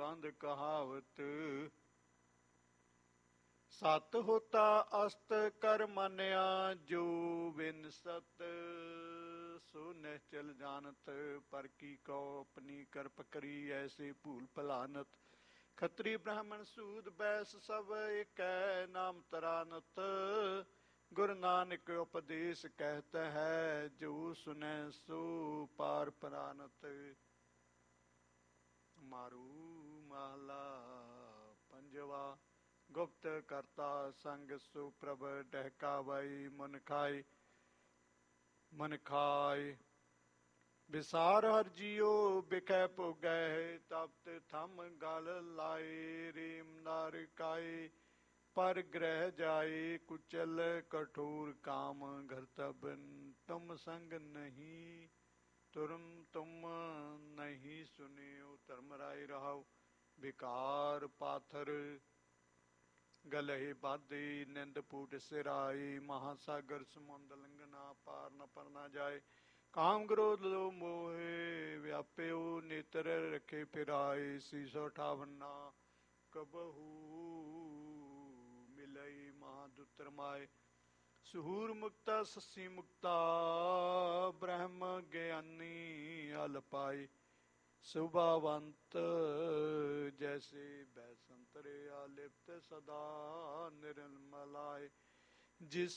ਚਾਂਦ ਕਹਾਵਤ। ਸਤ ਹੋਤਾ ਅਸਤ ਕਰ ਮੰਨਿਆ, ਜੋ ਬਿਨ ਸਤ ਸੋ ਨਿਹਚਲ ਜਾਨਤ। ਪਰ ਕੀ ਕਉ ਆਪਣੀ ਕਰਪ ਕਰੀ, ਐਸੇ ਭੂਲ ਭਲਾਨਤ। ਖੱਤਰੀ ਬ੍ਰਾਹਮਣ ਸੂਦ ਬੈਸ ਸਭ ਏਕੈ, ਨਾਮ ਤਰਾਨਤ। ਗੁਰੂ ਨਾਨਕ ਉਪਦੇਸ਼ ਕਹਿਤ ਹੈ, ਜੋ ਸੁਨੈ ਸੋ ਪਾਰ ਪਰਾਨਤ। ਮਾਰੂ ਮਹਲਾ ਪੰਜਵਾ। ਗੁਪਤ ਕਰਤਾ ਸੰਗ ਸੋ ਪ੍ਰਭ ਡਹਿਕਾਵਈ, ਮਨ ਖਾਏ ਵਿਸਾਰ ਹਰ ਜੀਉ ਬਿਖੈ ਭੋਗੈ। ਤਪਤ ਥੰਮ ਗਲ ਲਾਏ, ਰੇਮ ਨਰ ਕਾਏ। ਪਰ ਗ੍ਰਹਿ ਜਾਏ ਕੁਚਲ ਕਠੋਰ ਕਾਮ, ਘਰ ਤਬ ਤੁਮ ਸੰਗ ਨਹੀਂ ਤੁਰਮ ਤੁਮ ਨਹੀਂ ਸੁਨਿਓ। ਧਰਮ ਰਾਏ ਰਹਾਉ ਵਿਕਾਰ ਪਾਥਰ, ਗਲਹਿ ਬਾਧੇ ਨਿੰਦ ਪੂਟ ਸਿਰਾਏ। ਮਹਾਸਾਗਰ ਸਮੁੰਦ ਲੰਘਨਾ, ਪਾਰ ਨ ਪਰ ਨਾ ਜਾਏ। ਕਾਮ ਕ੍ਰੋਧ ਲੋਭ ਮੋਹਿ ਵਿਆਪਿਓ, ਨੇਤਰ ਰਖੇ ਫਿਰਾਏ। ਸੀਸੋ ਠਾਵਨਾ ਕਬਹੂ ਮਿਲਈ, ਮਹਾਦੁਤਰ ਮਾਏ। ਸਹੂਰ ਮੁਕਤਾ ਸੱਸੀ ਮੁਕਤਾ, ਬ੍ਰਹਮ ਗਿਆਨੀ ਅਲ ਪਾਏ। ਸੁਭਾਵੰਤ ਜੈਸੇ ਬੈ ਸੰਤਰੇ, ਆਲਿਪਤ ਸਦਾ ਨਿਰਮਲਾਏ। ਜਿਸ